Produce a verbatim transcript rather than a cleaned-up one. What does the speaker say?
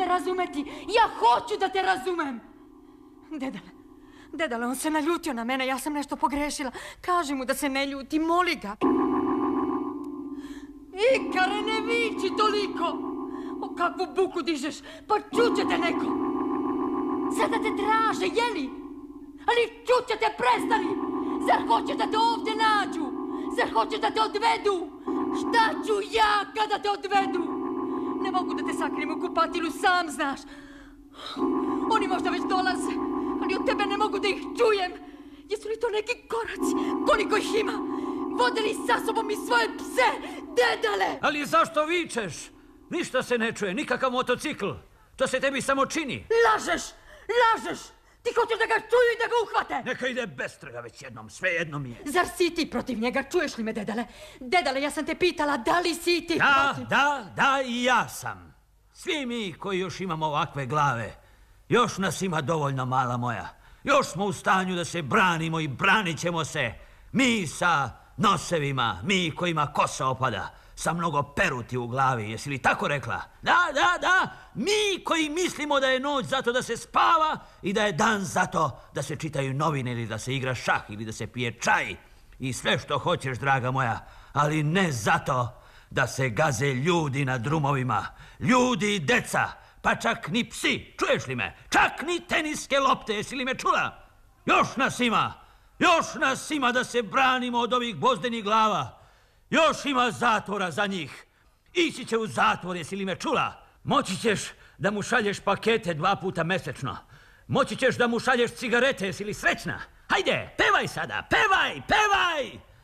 razumeti. Ja hoću da te razumem. Dedale, dedale, on se naljutio na mene. Ja sam nešto pogrešila. Kaži mu da se ne ljuti, moli ga. Ikare, ne viči toliko. O, kakvu buku dižeš. Pa čućete neko. Sada te traže, jeli? Ali čućete, prestani. Zar hoćeš da te ovdje nađu? Zar hoćeš da te odvedu? Šta ću ja kada te odvedu? Ne mogu da te sakrijem u kupatilu, sam znaš. Oni možda već dolaze, ali od tebe ne mogu da ih čujem. Jesu li to neki koraci? Koliko ih ima? Vode li sa sobom i svoje pse? Dedale! Ali zašto vičeš? Ništa se ne čuje, nikakav motocikl. To se tebi samo čini. Lažeš! Lažeš! Ti hoćeš da ga čuju i da ga uhvate! Neka ide bez trga već jednom, sve jedno mi je. Zar si ti protiv njega? Čuješ li me, dedale? Dedale, ja sam te pitala, da li si ti da, protiv... Da, da, i ja sam. Svi mi koji još imamo ovakve glave, još nas ima dovoljno, mala moja. Još smo u stanju da se branimo i branit ćemo se. Mi sa nosevima, mi kojima kosa opada, sa mnogo peruti u glavi, jesi li tako rekla? Da, da, da, mi koji mislimo da je noć zato da se spava i da je dan zato da se čitaju novine ili da se igra šah ili da se pije čaj i sve što hoćeš, draga moja, ali ne zato da se gaze ljudi na drumovima, ljudi i deca, pa čak ni psi, čuješ li me? Čak ni teniske lopte, jesi li me čula? Još nas ima, još nas ima da se branimo od ovih bozdenih glava. Još ima zatvora za njih. Ići će u zatvor, jesi li me čula? Moći ćeš da mu šalješ pakete dva puta mesečno. Moći ćeš da mu šalješ cigarete, jesi li srećna? Hajde, pevaj sada, pevaj, pevaj!